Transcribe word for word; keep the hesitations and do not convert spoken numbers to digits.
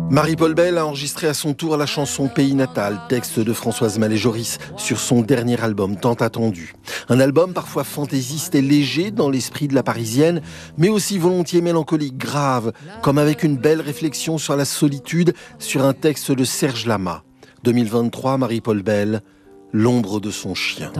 Marie-Paul Bell a enregistré à son tour la chanson Pays natal, texte de Françoise Mallet-Joris, sur son dernier album tant attendu. Un album parfois fantaisiste et léger dans l'esprit de la Parisienne, mais aussi volontiers mélancolique, grave, comme avec une belle réflexion sur la solitude, sur un texte de Serge Lama. deux mille vingt-trois, Marie-Paul Bell, L'ombre de son chien.